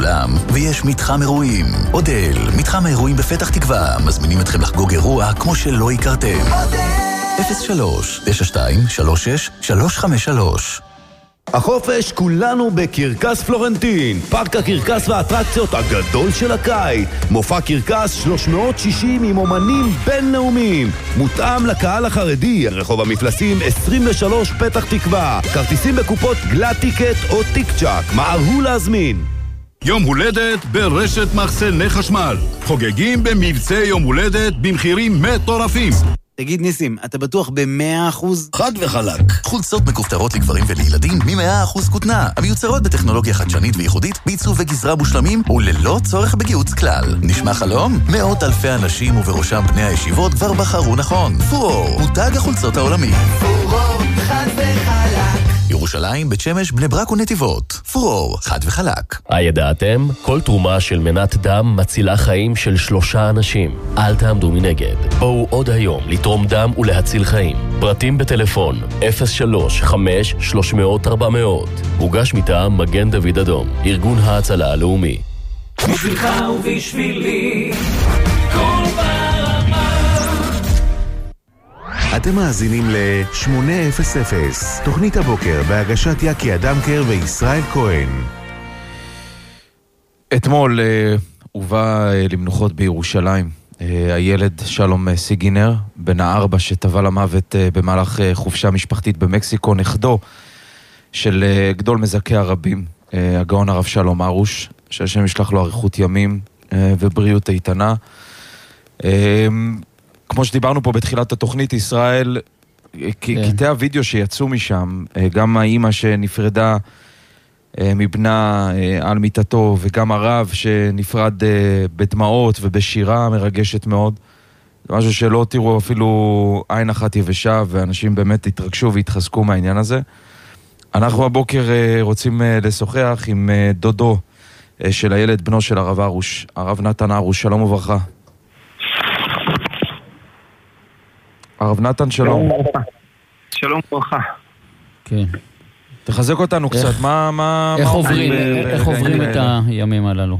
לכולם, ויש מתחם אירועים. אודל, מתחם האירועים בפתח תקווה, מזמינים אתכם לחגוג אירוע כמו שלא הכרתם. 03-92-36-353. החופש כולנו בקרקס פלורנטין, פארק הקרקס והאטרקציות הגדול של הקיץ. מופע קרקס 360 עם אומנים בינלאומיים, מותאם לקהל החרדי. רחוב המפלסים 23 פתח תקווה. כרטיסים בקופות גלאט טיקט או טיק צ'אק, מהרו להזמין. יום הולדת ברשת מחסני חשמל. חוגגים במבצע יום הולדת במחירים מטורפים. תגיד ניסים, אתה בטוח ב100%? חד וחלק. חולצות מכופתרות לגברים ולילדים מ100% כותנה, המיוצרות בטכנולוגיה חדשנית וייחודית, בעיצוב וגזרה מושלמים וללא צורך בגיהוץ כלל. נשמע חלום? מאות אלפי אנשים ובראשם בני הישיבות כבר בחרו נכון. פורור, מותג החולצות העולמי. פורור, חד וחלק. ירושלים, בית שמש, בני ברק ונתיבות. פורור, חד וחלק. הידעתם? כל תרומה של מנת דם מצילה חיים של 3 אנשים. אל תעמדו מנגד. בואו עוד היום לתרום דם ולהציל חיים. פרטים בטלפון 03-5-300-400. הוגש מטעם מגן דוד אדום, ארגון ההצלה הלאומי. בשבילך ובשבילי כל ברמה. אתם מאזינים ל-800, תוכנית הבוקר בהגשת יקי אדמקר וישראל כהן. אתמול הובא למנוחות בירושלים הילד שלום סיגינר, בן 4 שטבע למוות במהלך חופשה משפחתית במקסיקו, נכדו של גדול מזכי הרבים, הגאון הרב שלום ארוש, שהשם ישלח לו אריכות ימים ובריאות איתנה. כמו שדיברנו פה בתחילת התוכנית, ישראל, קטעי הוידאו שיצאו משם, גם האמא שנפרדה מבנה על מיטתו, וגם הרב שנפרד בדמעות ובשירה מרגשת מאוד. זה משהו שלא תראו אפילו עין אחת יבשה, ואנשים באמת התרגשו והתחזקו מהעניין הזה. אנחנו הבוקר רוצים לשוחח עם דודו של הילד, בנו של הרב ארוש, הרב נתן ארוש. שלום וברכה. הרב נתן, שלום. שלום וברכה. כן. תחזק אותנו קצת, איך עוברים את הימים הללו?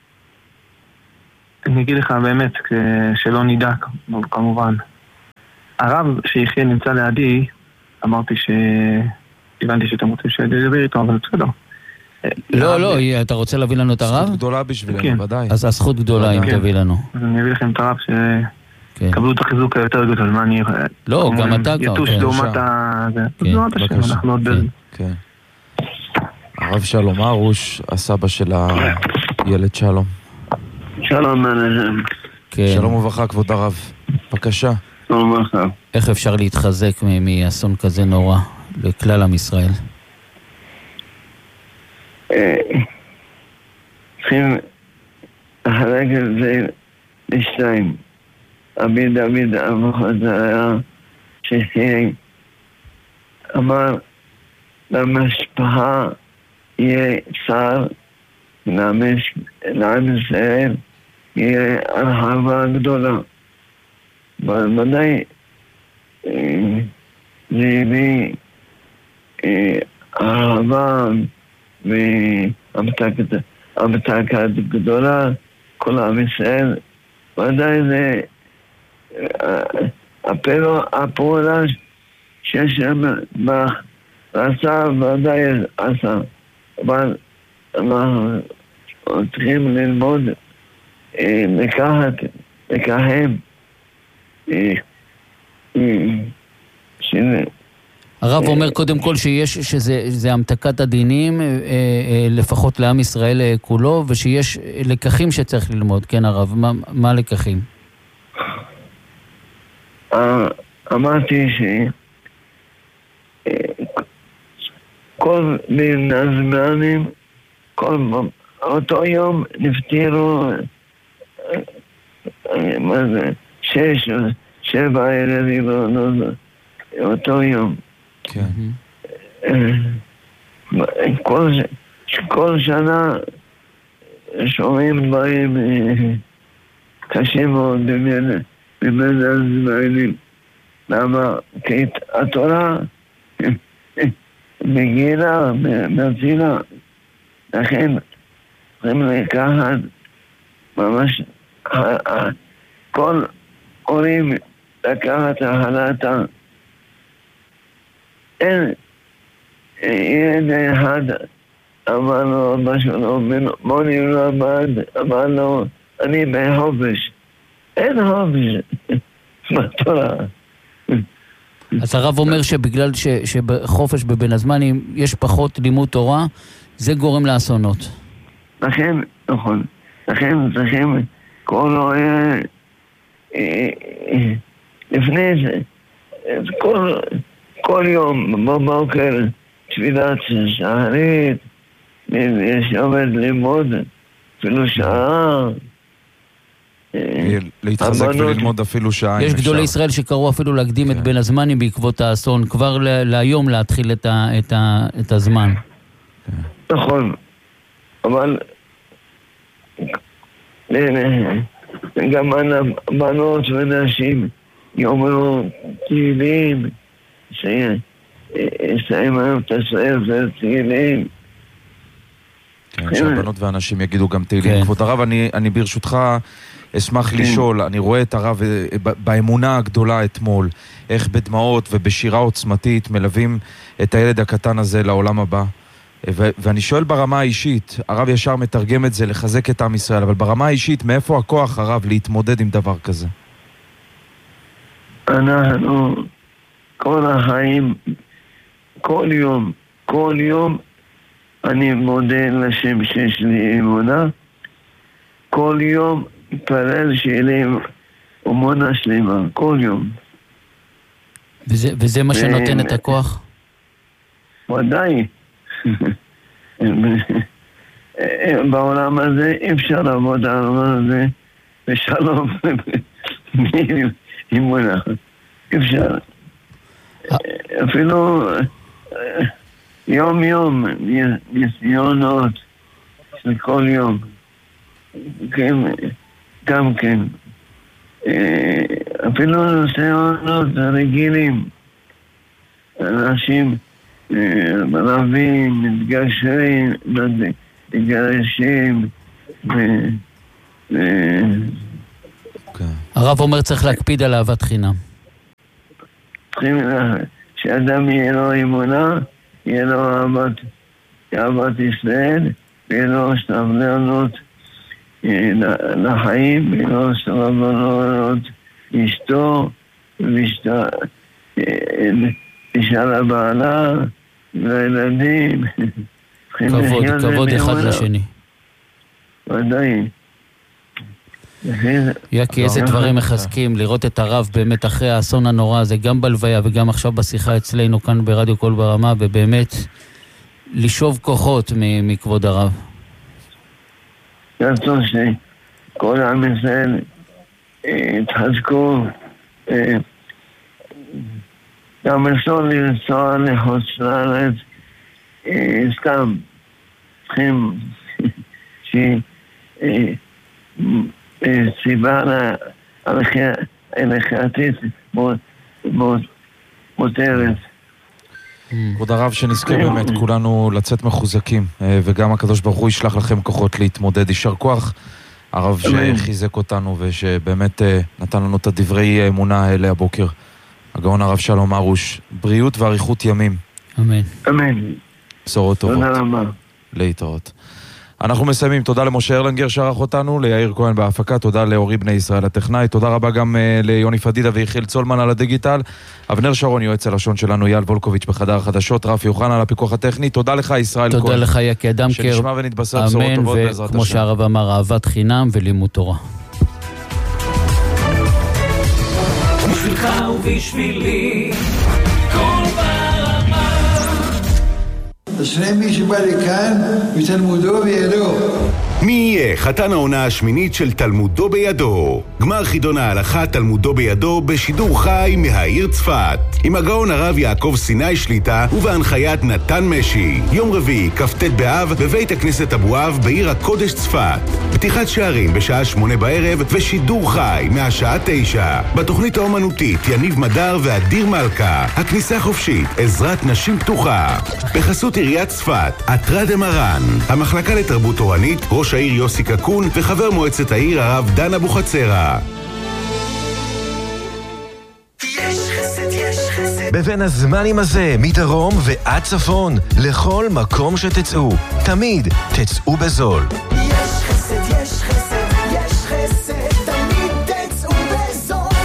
אני אגיד לך באמת, שלא נדע, כמובן. הרב שיחיה נמצא לידי, אמרתי הבנתי שאתם רוצים שדבר איתו, אבל בסדר. לא, אתה רוצה להביא לנו את הרב? זכות גדולה בשבילנו, ודאי. אז הזכות גדולה אם תביא לנו. אז אני אביא לכם את הרב קבלו את החיזוק היותר גדול, מה אני... לא, גם אתה יתוש לעומת לעומת השם, אנחנו עוד בזה. כן. הרב שלום ארוש, הסבא של הילד שלום. שלום עליכם. שלום וברכה, כבוד הרב. בבקשה. שלום וברכה. איך אפשר להתחזק מאסון כזה נורא לכלל עם ישראל? צריכים לחלק את זה לשתיים. אבי דוד אבוחזריה שסייג אמר למשפחה יהיה צער, לעם ישראל יהיה הרחבה גדולה. ודאי זה הביא אהבה והמתקה גדולה, כל עם ישראל. ודאי זה הפעולה שהשם עשה ודאי עשה, אבל אנחנו צריכים ללמוד לקחים הרב אומר קודם כל שזה המתקת הדינים לפחות לעם ישראל כולו, ושיש לקחים שצריך ללמוד. כן הרב, מה לקחים? אמרתי כל בין הזמנים, אותו יום נפטרו 6 או 7 ילדים אותו יום. כל שנה שומעים דברים קשים מאוד בין הזמנים. למה? כי התורה מגילה, מצילה. לכן צריכים לקחת ממש כל הורים לקחת החלטה. אין ילד אחד אמר לו משהו לא מוני לא עמד, אמר לו אני בחופש. אין חופש. מה תורה? אז הרב אומר שבגלל שבחופש בבין הזמנים יש פחות לימוד תורה, זה גורם לאסונות. לכן, נכון. לכן צריכים כל לפני זה, כל יום בבוקר תפילת שחרית, יש עובד לימוד, אפילו שעה. להתחזק וללמוד אפילו שעה. יש גדולי ישראל שקראו אפילו להקדים את בין הזמנים בעקבות האסון, כבר להיום להתחיל את הזמן. נכון, אבל גם בנות ונשים יאמרו תהילים, שסיים היום את הספר תהילים. כן, שהבנות והאנשים יגידו גם תהילים. כבוד הרב, אני ברשותך אשמח לשאול, אני רואה את הרב באמונה הגדולה אתמול, איך בדמעות ובשירה עוצמתית מלווים את הילד הקטן הזה לעולם הבא. ואני שואל ברמה האישית, הרב ישר מתרגם את זה לחזק את עם ישראל, אבל ברמה האישית, מאיפה הכוח הרב להתמודד עם דבר כזה? אנחנו כל החיים, כל יום אני מודה לשם שיש לי אמונה, כל יום מתפלל שיהיה לי אמונה שלמה, כל יום. וזה מה שנותן את הכוח? ודאי. בעולם הזה אי אפשר לעבוד על העולם הזה בשלום אמונה. אי אפשר. אפילו יום ניסיונות של כל יום. גם כן. אפילו ניסיונות רגילים. אנשים רבים, מתגרשים, הרב אומר צריך להקפיד על אהבת חינם. צריכים שאדם יהיה לו אמונה, יהיה לו אהבת ישראל, יהיה לו סבלנות לחיים, יהיה לו סבלנות לאשתו, אישה לבעלה, לילדים. כבוד אחד לשני. ודאי. יקי, איזה דברים מחזקים, לראות את הרב באמת אחרי האסון הנורא הזה, גם בלוויה וגם עכשיו בשיחה אצלנו כאן ברדיו קול ברמה, ובאמת לשוב כוחות מכבוד הרב. רצון שכל עם ישראל התחזקו, גם אסור לנסוע לחוץ לארץ, סתם צריכים סיבה הלכתית מותרת. כבוד הרב, שנזכה באמת כולנו לצאת מחוזקים, וגם הקדוש ברוך הוא ישלח לכם כוחות להתמודד. יישר כוח הרב שחיזק אותנו ושבאמת נתן לנו את הדברי אמונה האלה הבוקר. הגאון הרב שלום ארוש, בריאות ואריכות ימים. אמן. אמן. בשורות טובות. תודה רבה. להתראות. אנחנו מסיימים, תודה למשה ארלנגר שערך אותנו, ליאיר כהן בהפקה, תודה לאורי בני ישראל הטכנאי, תודה רבה גם ליוני פדידה ויחיל צולמן על הדיגיטל, אבנר שרון יועץ הלשון שלנו, אייל וולקוביץ' בחדר החדשות, רפי יוחנן על הפיקוח הטכני, תודה לך ישראל כהן. תודה לך יקי אדם קר. שנשמע ונתבשר בשורות טובות בעזרת השם. וכמו שהרב אמר, אהבת חינם ולימוד תורה. בשבילך ובשבילי כל ברמה. השני מי שבא לכאן ותלמודו בידו. מי יהיה חתן העונה השמינית של תלמודו בידו? גמר חידון ההלכה תלמודו בידו בשידור חי מהעיר צפת עם הגאון הרב יעקב סיני שליטה ובהנחיית נתן משי. יום רביעי כ"ט באב בבית הכנסת אבואב בעיר הקודש צפת. פתיחת שערים בשעה 8 בערב ושידור חי מהשעה 9. בתוכנית האומנותית יניב מדר ואדיר מלכה. הכניסה חופשית, עזרת נשים פתוחה. בחסות עיריית צפת, אתרא דמרן, המחלקה לתרבות תורנית, ראש ראש העיר יוסי קקון וחבר מועצת העיר הרב דן אבוחצירא. בבין הזמנים הזה, מדרום ועד צפון, לכל מקום שתצאו, תמיד תצאו בזול. יש חסד, יש חסד, יש חסד, תמיד תצאו בזול.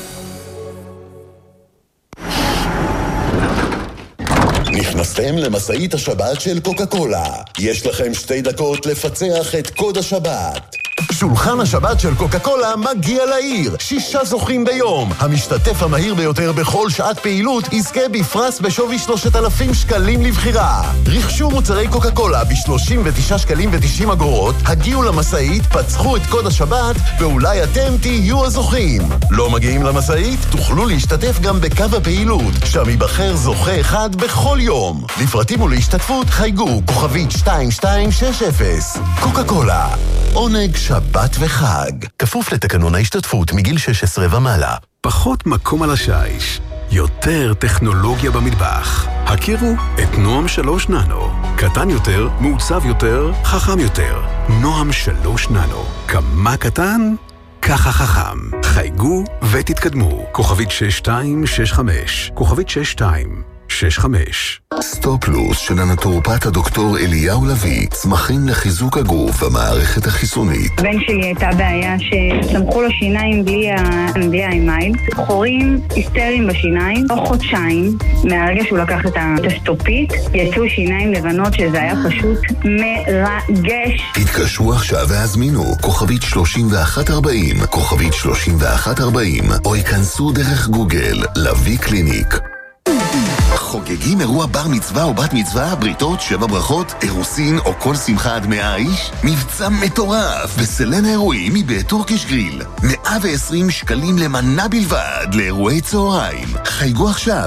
נכנסתם למסעית השבת של קוקה קולה. יש לכם 2 דקות לפצח את קוד השבת. שולחן השבת של קוקה קולה מגיע לעיר. 6 זוכים ביום. המשתתף המהיר ביותר בכל שעת פעילות יזכה בפרס בשווי 3,000 שקלים לבחירה. רכשו מוצרי קוקה קולה ב-39 שקלים ו-90 אגורות, הגיעו למסעית, פצחו את קוד השבת, ואולי אתם תהיו הזוכים. לא מגיעים למסעית? תוכלו להשתתף גם בקו הפעילות, שם ייבחר זוכה אחד בכל יום. לפרטים ולהשתתפות חייגו כוכבית 2260. קוקה קולה, עונג שבת וחג. כפוף לתקנון ההשתתפות מגיל 16 ומעלה. פחות מקום על השיש, יותר טכנולוגיה במטבח. הכירו את נועם 3 ננו. קטן יותר, מעוצב יותר, חכם יותר. נועם 3 ננו. כמה קטן? ככה חכם. חייגו ותתקדמו. כוכבית 6265. כוכבית 6265. סטופלוס של הנטורופט הדוקטור אליהו לוי, צמחים לחיזוק הגוף והמערכת החיסונית. הבן שלי הייתה בעיה שצמחו לו שיניים בלי האמייל, חורים היסטריים בשיניים, תוך חודשיים מהרגע שהוא לקח את הסטופית יצאו שיניים לבנות, שזה היה פשוט מרגש. התקשרו עכשיו והזמינו כוכבית 3140, כוכבית 3140, או ייכנסו דרך גוגל לוי קליניק. חוגגים אירוע בר מצווה או בת מצווה, בריתות, 7 ברכות, אירוסין או כל שמחה עד 100 איש? מבצע מטורף בסלן האירועים מבית טורקיש גריל. 120 שקלים למנה בלבד לאירועי צהריים. חייגו עכשיו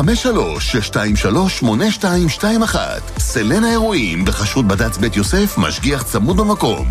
053-623-8221. סלן האירועים בחשות בד"ץ בית יוסף, משגיח צמוד במקום.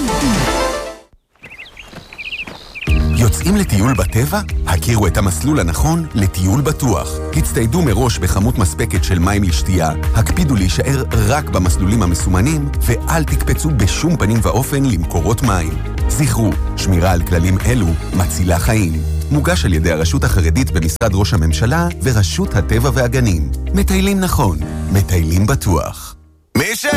יוצאים לטיול בטבע? הכירו את המסלול הנכון לטיול בטוח. הצטיידו מראש בכמות מספקת של מים לשתייה, הקפידו להישאר רק במסלולים המסומנים, ואל תקפצו בשום פנים ואופן למקורות מים. זכרו, שמירה על כללים אלו מצילה חיים. מוגש על ידי הרשות החרדית במשרד ראש הממשלה ורשות הטבע והגנים. מטיילים נכון, מטיילים בטוח.